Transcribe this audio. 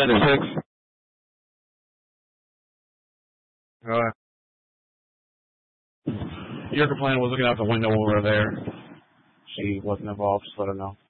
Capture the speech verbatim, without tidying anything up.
seventy-six. All right. Your complaint was looking out the window over there. She wasn't involved, just let her know.